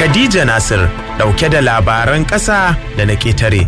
Khadija Nasir dauke da labaran ƙasa da na ƙetare.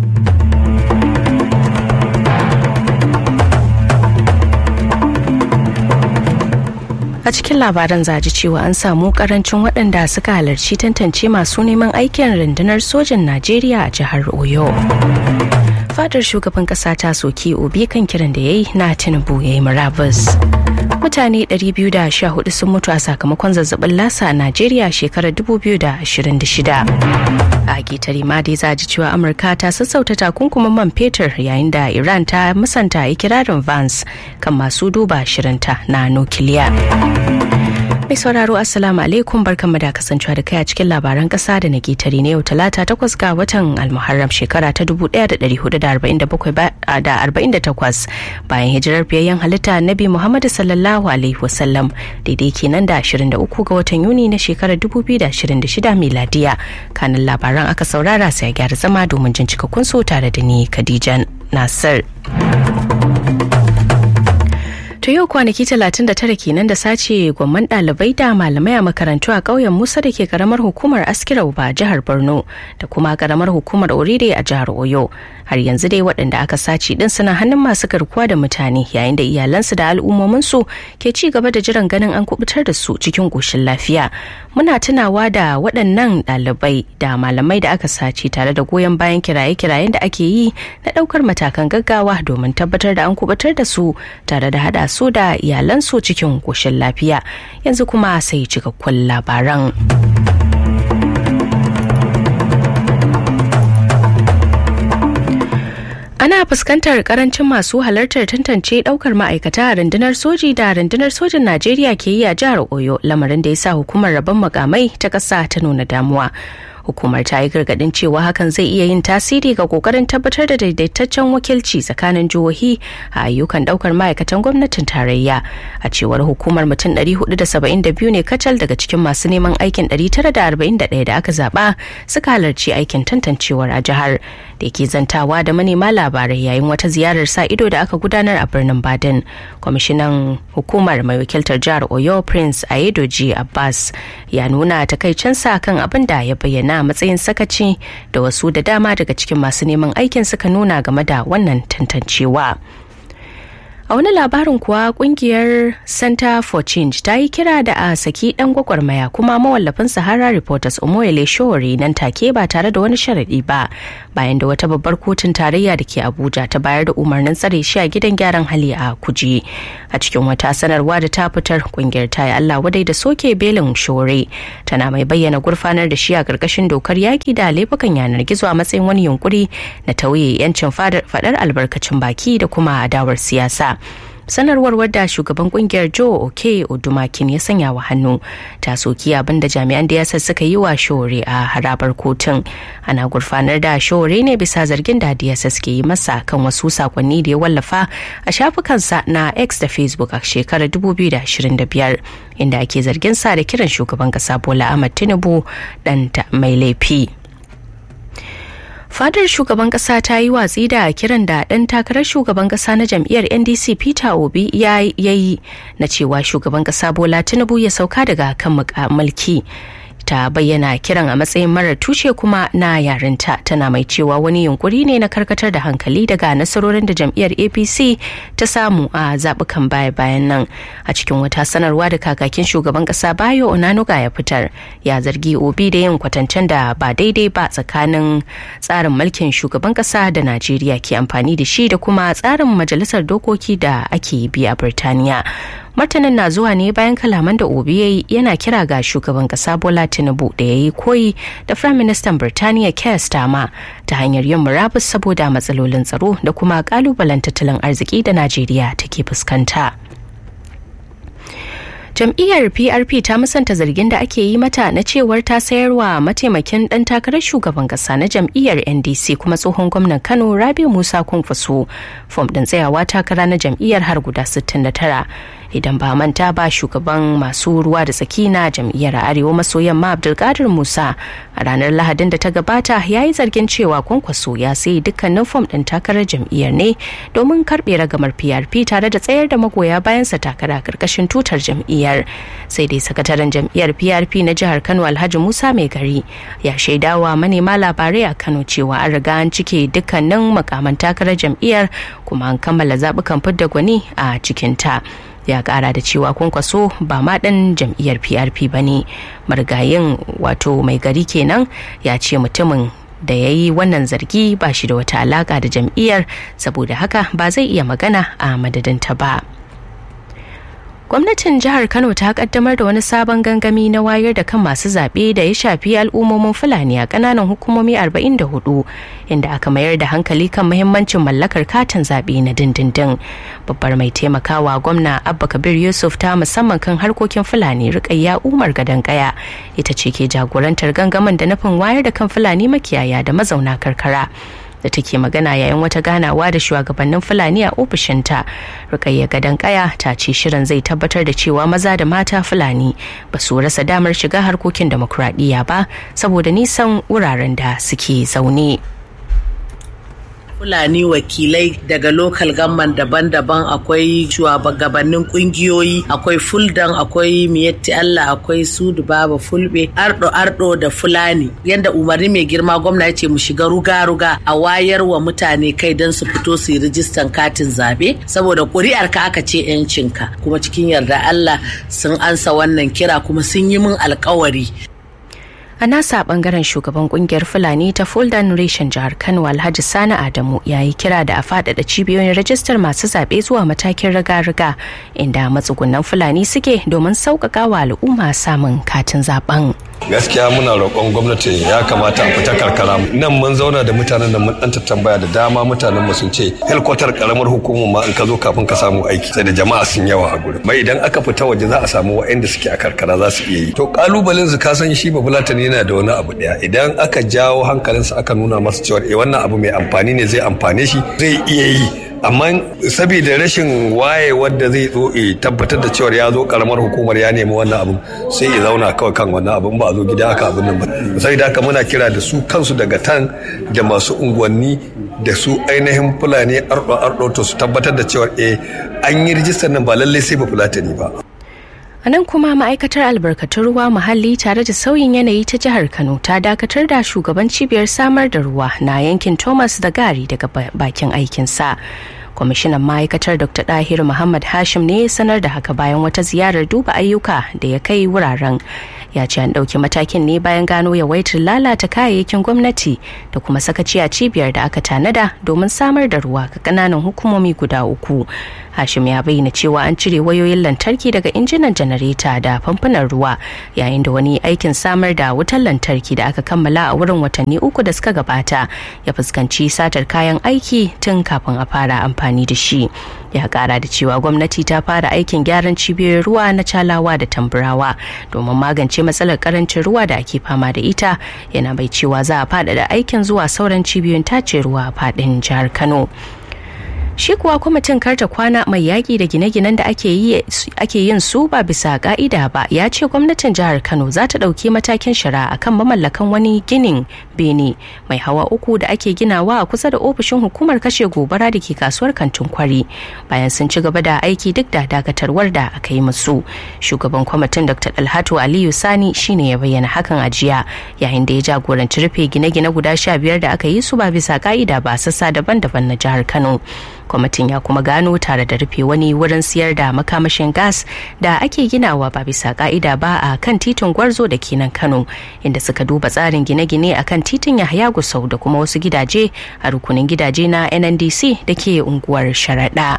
A cikin labaran zaji cewa an samu karancin waɗanda suka halarci tantance masu neman aikin rundunar sojin Najeriya a jihar Oyo. Fadar shugaban ƙasa ta soki Obi kan kiran da ya yi na Tinubu ya yi murabus. Mutane 214 sun mutu a sakamakon zazzabin lasa a Najeriya shekarar 2026. A gitari ma dai za ji cewa Amurka ta sassauta takunkumin man fetur yayin da Iran ta musanta ikirarin Vance kan masu duba shirinta na nukiliya. Mai sauraro assalamu alaikum, barkanmu da kasancewa da kai a cikin labaran kasa da na gitari na yau talata 8 ga watan Almuharram shekara ta 1448 bayan hijirar fiyayyen halitta Nabi Muhammad sallallahu alaihi wasallam, daidai kenan da 23 ga watan Yuni na shekarar 2026 miladiya. Kanin labaran aka saurara, sai gyara zama domin jin cikakkun su tare da ni Khadija Nasir. To yau kwanaki 39 kenan da sace gwamman ɗalibai da malamai a makarantu a ƙauyen Musa da ke karamar hukumar Askira Uba jihar Borno da kuma karamar hukumar Orire a jihar Oyo. Har yanzu dai waɗanda aka sace din suna hannun masu garkuwa da mutane, yayin da iyalansu da al'ummominsu ke ci gaba da jiran ganin an kubutar da su cikin ƙoshin lafiya. Muna tunawa da waɗannan ɗalibai da malamai da aka sace tare da goyon bayan kiraye-kirayen da ake yi na ɗaukar matakan gaggawa domin tabbatar da an kubutar da su tare da haɗa su da iyalansu cikin koshin lafiya. Yanzu kuma sai cikakkun labaran. Ana fuskantar karancin masu halartar tantance daukar ma'aikata a rundunar soji da rundunar sojin Najeriya ke yi a jihar Oyo, lamarin da ya sa hukumar rabon makamai ta ƙasa ta nuna damuwa. Hukumar ta yi gargadin cewa hakan zai iya yin tasiri ga kokarin tabbatar da daidaitaccen wakilci tsakanin jihohi a ayyukan daukar ma'aikatan gwamnatin tarayya. A cewar hukumar, mutum 472 ne kacal daga cikin masu neman aikin 941 da aka zaba suka halarci aikin tantancewar a jihar. Da ke zantawa da manema labarai yayin wata ziyarar sa ido da aka gudanar a birnin Badin, kwamishinan hukumar mai wakiltar jihar Oyo Prince Ayedoji Abbas ya nuna takaicinsa kan abin da ya bayyana a matsayin sakaci da wasu da dama daga cikin masu neman aikin suka nuna game da wannan tantancewa. A wani labarin kuwa, kungiyar Center for Change ta yi kira da a saki dan gwagwarmaya kuma mawallafin Sahara Reporters Omoyele Sowore nan take ba tare da wani sharadi ba, bayan da wata babbar kotun tarayya da ke Abuja ta bayar da umarnin tsare shi a gidan gyaran hali a Kuje. A cikin wata sanarwa da ta fitar, kungiyar ta yi Allah wadai da soke belin Sowore, tana mai bayyana gurfanar da shi a karkashin dokar yaki da laifukan yanar gizo a matsayin wani yunkuri na tauye yancin fadar albarkacin baki da kuma adawar siyasa. Sanarwar, wadda shugaban kungiyar Joe Oke Odumakin ya sanya wa hannu, ta soki abin da jami'an DSS suka yi wa Sowore a harabar kotun. Ana gurfanar da Sowore ne bisa zargin da DSS ke yi masa kan wasu sakonni da ya wallafa a shafukansa na X da Facebook a shekarar 2025, inda ake zargin sa da kiran shugaban kasa Bola Ahmed Tinubu dan mai laifi. Fadar shugaban kasa ta yi watsi da kiran da ɗan takarar shugaban kasa na jam'iyyar NDC Peter Obi ya yi na cewa shugaban kasa Bola Tinubu ya sauka daga kan mulki. Ta bayyana kiran a matsayin marar tushe kuma na yarinta, tana mai cewa wani yunkuri ne na karkatar da hankali daga nasarorin da jam'iyyar APC ta samu a zaɓukan baya-bayan nan. A cikin wata sanarwa da kakakin shugaban ƙasa Bayo Onanuga ya fitar, ya zargi Obi da yin kwatancen da ba daidai ba tsakanin tsarin mulkin shugaban ƙasa da Najeriya ke amfani da shi da kuma tsarin majalisar dokoki da ake bi a Birtaniya. Martanin na zuwa ne bayan kalaman da Obi ya yi yana kira ga shugaban kasa Bola Tinubu da ya yi koyi da Prime Minister Birtaniya Keir Starmer ta hanyar yin murabus saboda matsalolin tsaro da kuma kalubalen tattalin arziki da Najeriya take fuskanta. Jam'iyyar PRP ta musanta zargin da ake yi mata na cewar ta sayarwa mataimakin dan takarar shugaban kasa na jam'iyyar NDC kuma tsohon gwamnan Kano Rabiu Musa Kwankwaso fom din tsayawa takara na jam'iyyar har guda 69. idan ba manta ba shugaban masu ruwa da tsaki na jam'iyyar Arewa maso yamma Abdulkadir Musa a ranar Lahadin da ta gabata ya yi zargin cewa Kwankwaso ya sayi dukkanin fom ɗin takarar jam'iyyar ne domin karɓe ragamar PRP tare da tsayar da magoya bayansa takara karkashin tutar jam'iyyar. Sai dai sakataren jam'iyyar PRP na jihar Kano Alhaji Musa Mai Gari ya shaidawa manema labarai a Kano cewa an riga an cike dukkanin makaman takarar jam'iyyar kuma an kammala zaɓukan fidda gwani a cikinta. Ya kara da cewa Kwankwaso ba ma ɗan jam'iyyar PRP ba ne. Marigayin wato Mai Gari kenan ya ce mutumin da ya yi wannan zargi ba shi da wata alaka da jam'iyyar, saboda haka ba zai iya magana a madadinta ba. Gwamnatin jihar Kano ta kaddamar da wani sabon gangami na wayar da kan masu zaɓe da ya shafi al'ummomin Fulani a ƙananan hukumomi 44 inda aka mayar da hankali kan muhimmancin mallakar katin zaɓe na dindindin. Babbar mai taimakawa gwamna Abba Kabir Yusuf ta musamman kan harkokin Fulani Rukayya Umar Gadankaya ita ce ke jagorantar gangamin da nufin wayar da kan Fulani makiyaya da mazauna karkara. Da take magana yayin wata ganawa da shugabannin Fulani a ofishinta. Rukayya Gadankaya ta ce shirin zai tabbatar da cewa maza da mata Fulani ba su rasa damar shiga harkokin demokradiyya ba saboda nisan wuraren da suke zaune. Fulani wakilai daga local government daban-daban, akwai shugabannin kungiyoyi, akwai Fuldan, akwai Miyatti Allah, akwai Sudu Baba Fulbe, Ardo da Fulani. Yanda umarni mai girma gwamna ya ce mu shiga ruga-ruga a wayar wa mutane kai don su fito su yi rijistan katin zabe, saboda ƙuri'ar ka aka ce 'yancinka, kuma cikin yarda Allah sun ansa wannan kira kuma sun yi min alƙawari. A nasa bangaren shugaban kungiyar Fulani ta Fuldan Reshen jihar Kano Alhaji Sani Adamu ya yi kira da a faɗaɗa cibiyoyin rajistar masu zaɓe zuwa matakin riga-riga inda matsugunan Fulani suke domin sauƙaƙa wa al'umma samun katin zaɓen. Gaskiya muna roƙon gwamnati ya kamata a fita karkara. Nan mun zauna da mutanen da mun ɗan tambaya da dama mutanen mu sun ce helkwatar karamar hukumar ma in ka zo kafin ka samu aiki sai da jama'a sun yawa a gurin. Mai idan aka fita waje za a samu waɗanda suke a karkara za su iya yi. To kalubalen su ka san shi ba Fulatani yana da wani abu daya, idan aka jawo hankalinsa aka nuna masa cewa wannan abu mai amfani ne zai amfane shi zai iya yi, amma saboda rashin waye wadda zai zo tabbatar da cewa ya zo karamar hukumar ya nemi wannan abun sai ya zauna kawai kan wannan abun ba a zo gida aka abun nan ba. Sai da haka muna kira da su kansu daga tan da masu unguwanni da su ainihin Fulani ardo to su tabbatar da cewa an yi rijistar nan ba lallai sai ba Fulatani ba. A nan kuma ma'aikatar albarkatun ruwa muhalli tare da sauyin yanayi ta jihar Kano ta dakatar da shugaban cibiyar samar da ruwa na yankin Thomas da Gari daga bakin aikinsa. Kwamishinan ma'aikatar Dr. Dahir Muhammad Hashim ne ya sanar da haka bayan wata ziyarar duba ayyuka da ya kai wuraren. Ya ce an ɗauki matakin ne bayan gano yawaitar lalata kayayyakin gwamnati da kuma sakaci a cibiyar da aka tanada domin samar da ruwa ga ƙananan hukumomi guda 3. Hashim ya bayyana cewa an cire wayoyin lantarki daga injinan janareta da famfunan ruwa yayin da wani aikin samar da wutar lantarki da aka kammala a wurin watanni 3 da suka gabata ya fuskanci satar kayan aiki tun kafin a fara amfani da shi. Ya kara da cewa gwamnati ta fara aikin gyaran cibiyoyin ruwa na Calawa da Tamburawa domin magance matsalar karancin ruwa da ake fama da ita, yana bai cewa za a faɗaɗa aikin zuwa sauran cibiyoyin tace ruwa a faɗin jihar Kano. Shi kuwa kwamitin karta kwana mai yaƙi da gine-ginen da ake yin su ba bisa ƙa'ida ba ya ce gwamnatin jihar Kano za ta ɗauki matakin shari'a akan mamallakan wani ginin bene mai hawa 3 da ake ginawa a kusa da ofishin hukumar kashe gobara da ke kasuwar Kantin Kwari bayan sun ci gaba da aiki duk da dakatarwar da aka yi musu. Shugaban kwamitin Dr. Dalhatu Aliyu Sani shine ya bayyana hakan a jiya yayin da ya jagoranci rufe gine-gine guda 15 da aka yi su ba bisa ƙa'ida ba sassa daban-daban na jihar Kano. Kwamitin ya kuma gano tare da rufe wani wurin siyar da makamashin gas da ake ginawa ba bisa ka'ida ba a kan titin Gwarzo da ke nan Kano, inda suka duba tsarin gine-gine a kan titin Yahaya Gusau da kuma wasu gidaje a rukunin gidaje na NNDC da ke unguwar Sharaɗa.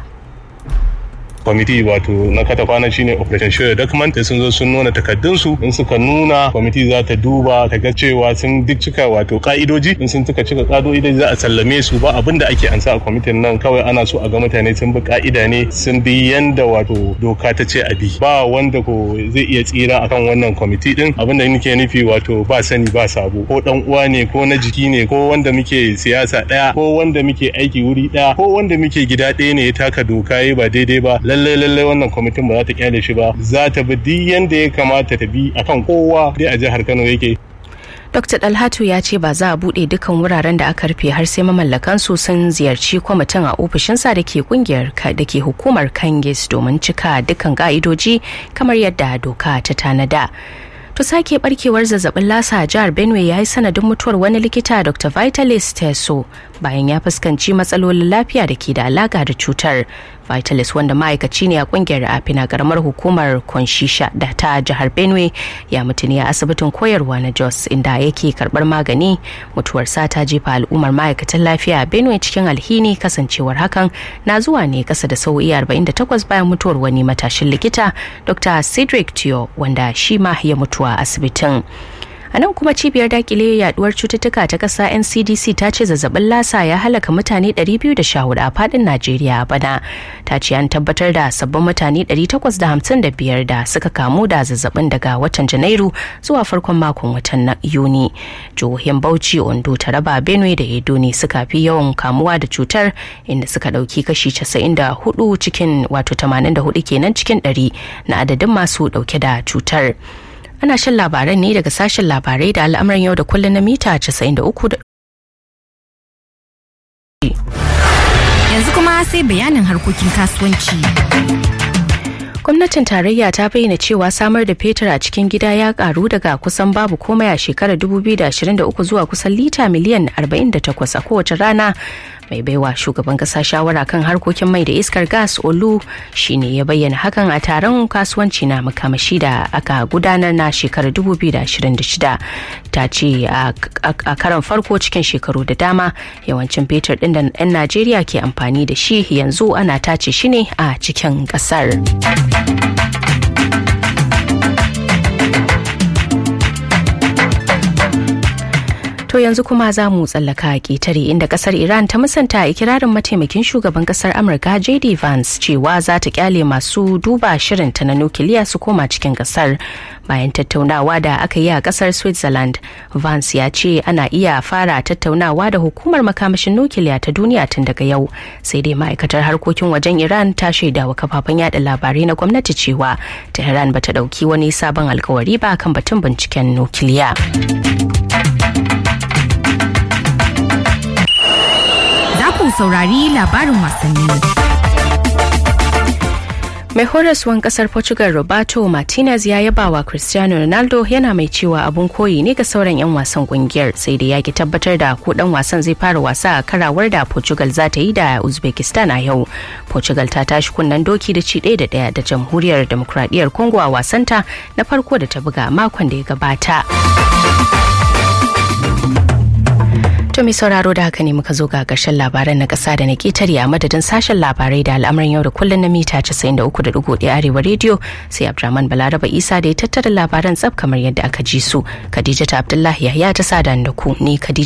kwamiti wato na kata kwana shine operation share document da sun zo sun nuna takaddunsu in suka nuna kwamiti za ta duba ta ga cewa sun duk cika wato ka'idoji in sun cika ka'idoji za a sallame su ba abinda ake ansa a kwamitin nan kawai ana so a ga mutane sun bi ka'ida ne sun bi yanda wato doka ta ce a bi ba wanda ko zai iya tsira akan wannan kwamiti din abinda nake nufi wato ba sani ba sabo ko dan uwa ne ko na jiki ne ko wanda muke siyasa daya ko wanda muke aiki wuri daya ko wanda muke gida daya ne ya taka doka yayi ba daidai ba lallai wannan kwamitin ba za ta kyale shi ba, za ta bi duk yanda ya kamata ta bi akan kowa dai a jihar Kano yake. Dr. Dalhatu ya ce ba za a buɗe dukkan wuraren da aka rufe har sai mamallakansu sun ziyarci kwamitin a ofishinsa da ke kungiyar da ke hukumar Kangis domin cika dukkan ka'idoji kamar yadda doka ta tanada. To sake barkewar zazzabin lasa a jihar Benue ya yi sanadin mutuwar wani likita Dr. Vitalis Teso bayan ya fuskanci matsalolin lafiya da ke da alaka da cutar. Vitalis wanda ma'aikaci ne a kungiyar Afina karamar hukumar Konshisha da ta jihar Benue ya mutu ne a asibitin koyarwa na Jos inda yake karbar magani. Mutuwarsa ta jefa al'ummar ma'aikatan lafiya a Benue cikin alhini, kasancewar hakan na zuwa ne kasa da sau'i 48 bayan mutuwar wani matashin likita Dr. Cedric Tio wanda shi ma ya mutu a asibitin. A nan kuma cibiyar dakile yaduwar cututtuka ta kasa NCDC ta ce zazzabin lasa ya halaka mutane 214 a fadin Najeriya a bana. Ta ce an tabbatar da sabbin mutane 855 da suka kamu da zazzabin daga watan Janairu zuwa farkon makon watan Yuni. Jihohin Bauchi, Ondo, Taraba, Benue da Edo ne suka fi yawan kamuwa da cutar, inda suka dauki kashi 94 cikin 84 kenan cikin 100 na adadin masu dauke da cutar. Ana shan labaran ne daga sashen labarai da al'amuran yau da kullum na mita 93. Yanzu kuma sai bayanin harkokin kasuwanci. Gwamnatin tarayya ta bayyana cewa samar da fetur a cikin gida ya karu daga kusan babu komai a shekarar 2023 zuwa kusan lita miliyan 48 a kowace rana. Mai baiwa shugaban kasa shawara kan harkokin mai da iskar gas Olu shine ya bayyana hakan a taron kasuwanci na makamashi da aka gudanar na shekarar 2026. Ta ce a karan farko cikin shekaru da dama yawancin fetur din da 'yan Najeriya ke amfani da shi yanzu ana tace shi ne a cikin kasar. To yanzu kuma za mu tsallaka ƙetare inda kasar Iran ta musanta ikirarin mataimakin shugaban kasar Amurka JD Vance cewa za ta kyale masu duba shirinta na nukiliya su koma cikin kasar. Bayan tattaunawa da aka yi a kasar Switzerland, Vance ya ce ana iya fara tattaunawa da hukumar makamashin nukiliya ta duniya tun daga yau. Sai dai ma'aikatar harkokin wajen Iran ta shaida wa kafafen yada labarai na gwamnati cewa Tehran bata dauki wani sabon alkawari ba kan batun binciken nukiliya. Ku saurari labarin wasanni. Mai horaswan kasar Portugal Roberto Martinez ya yaba wa Cristiano Ronaldo, yana mai cewa abun koyi ne ga sauran 'yan wasan kungiyar, sai da ya ki tabbatar da ko dan wasan zai fara wasa a karawar da Portugal za ta yi da Uzbekistan a yau. Portugal ta tashi kunnen doki da ci 1-1 da Jamhuriyar Demokradiyyar Congo a wasanta na farko da ta buga makon da ya gabata. To mai sauraro da haka ne muka zo ga ƙarshen labaran na ƙasa da na ƙetare a madadin sashen labarai da al'amuran yau da kullum na mita 93.1 Arewa rediyo, sai Abdurrahman Balaraba Isa da ya tattara labaran tsaf kamar yadda aka ji su. Khadija Abdullahi Yahya ta sada da ku, ni Khadija